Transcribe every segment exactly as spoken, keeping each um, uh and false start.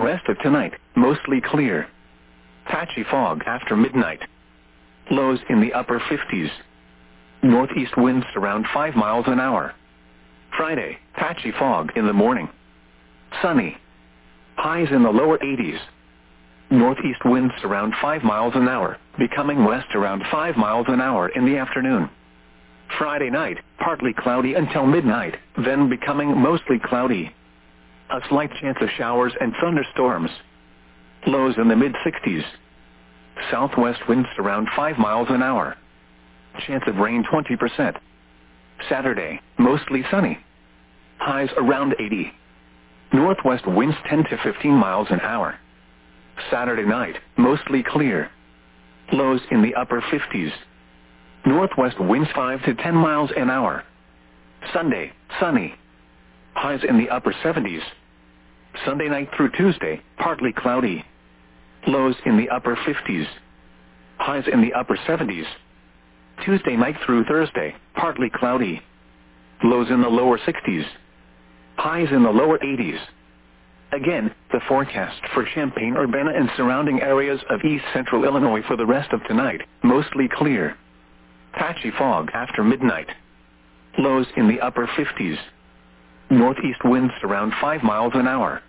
rest of tonight, mostly clear. Patchy fog after midnight. Lows in the upper fifties. Northeast winds around five miles an hour. Friday, patchy fog in the morning. Sunny. Highs in the lower eighties. Northeast winds around five miles an hour, becoming west around five miles an hour in the afternoon. Friday night, partly cloudy until midnight, then becoming mostly cloudy. A slight chance of showers and thunderstorms. Lows in the mid-sixties. Southwest winds around five miles an hour. Chance of rain twenty percent. Saturday, mostly sunny. Highs around eighty. Northwest winds ten to fifteen miles an hour. Saturday night, mostly clear. Lows in the upper fifties. Northwest winds five to ten miles an hour. Sunday, sunny. Highs in the upper seventies. Sunday night through Tuesday, partly cloudy. Lows in the upper fifties. Highs in the upper seventies. Tuesday night through Thursday, partly cloudy. Lows in the lower sixties. Highs in the lower eighties. Again, the forecast for Champaign-Urbana and surrounding areas of east central Illinois for the rest of tonight, mostly clear. Patchy fog after midnight. Lows in the upper fifties. Northeast winds around five miles an hour.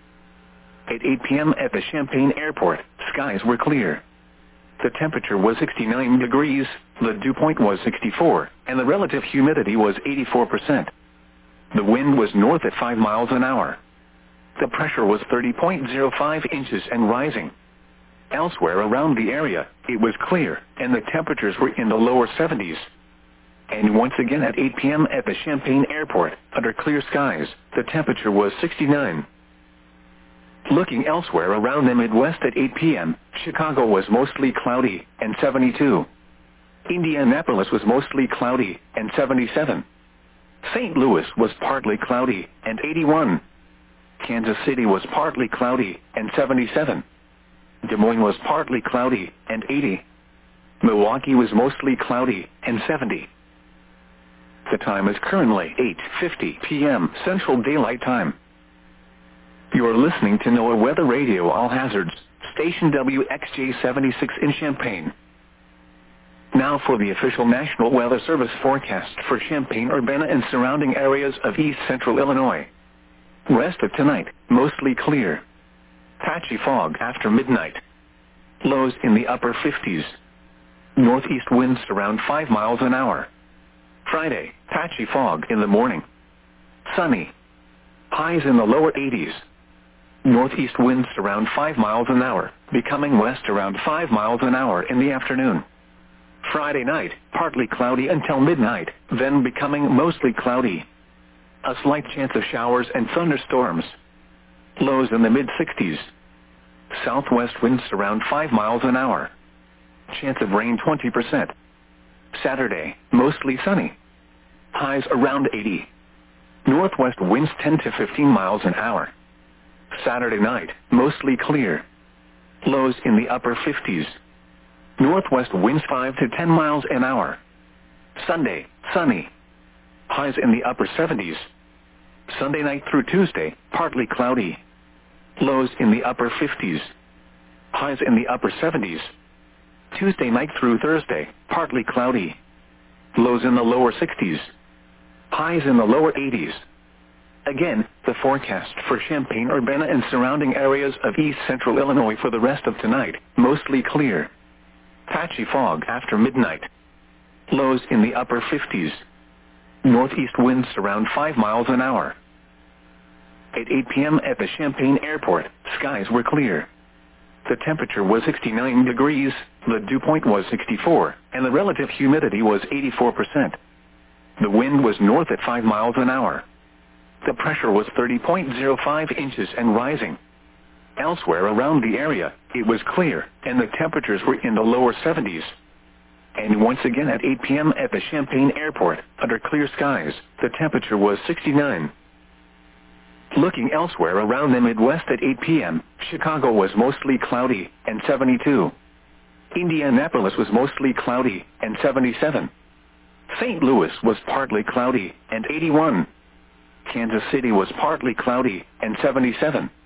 At eight p.m. at the Champaign Airport, skies were clear. The temperature was sixty-nine degrees, the dew point was sixty-four, and the relative humidity was eighty-four percent. The wind was north at five miles an hour. The pressure was thirty point zero five inches and rising. Elsewhere around the area, it was clear, and the temperatures were in the lower seventies. And once again at eight p.m. at the Champaign Airport, under clear skies, the temperature was sixty-nine. Looking elsewhere around the Midwest at eight p.m., Chicago was mostly cloudy, and seventy-two. Indianapolis was mostly cloudy, and seventy-seven. Saint Louis was partly cloudy, and eighty-one. Kansas City was partly cloudy, and seventy-seven. Des Moines was partly cloudy, and eighty. Milwaukee was mostly cloudy, and seventy. The time is currently eight fifty p.m. Central Daylight Time. You are listening to NOAA Weather Radio All Hazards, station W X J seventy-six in Champaign. Now for the official National Weather Service forecast for Champaign-Urbana and surrounding areas of east central Illinois. Rest of tonight, mostly clear. Patchy fog after midnight. Lows in the upper fifties. Northeast winds around five miles an hour. Friday, patchy fog in the morning. Sunny. Highs in the lower eighties. Northeast winds around five miles an hour, becoming west around five miles an hour in the afternoon. Friday night, partly cloudy until midnight, then becoming mostly cloudy. A slight chance of showers and thunderstorms. Lows in the mid-sixties. Southwest winds around five miles an hour. Chance of rain twenty percent. Saturday, mostly sunny. Highs around eighty. Northwest winds ten to fifteen miles an hour. Saturday night, mostly clear. Lows in the upper fifties. Northwest winds five to ten miles an hour. Sunday, sunny. Highs in the upper seventies. Sunday night through Tuesday, partly cloudy. Lows in the upper fifties. Highs in the upper seventies. Tuesday night through Thursday, partly cloudy. Lows in the lower sixties. Highs in the lower eighties. Again, the forecast for Champaign-Urbana and surrounding areas of east central Illinois for the rest of tonight, mostly clear. Patchy fog after midnight. Lows in the upper fifties. Northeast winds around five miles an hour. At eight p.m. at the Champaign Airport, skies were clear. The temperature was sixty-nine degrees, the dew point was sixty-four, and the relative humidity was eighty-four percent. The wind was north at five miles an hour. The pressure was thirty point zero five inches and rising. Elsewhere around the area, it was clear, and the temperatures were in the lower seventies. And once again at eight p.m. at the Champaign Airport, under clear skies, the temperature was sixty-nine. Looking elsewhere around the Midwest at eight p.m., Chicago was mostly cloudy, and seventy-two. Indianapolis was mostly cloudy, and seventy-seven. Saint Louis was partly cloudy, and eighty-one. Kansas City was partly cloudy, and seventy-seven.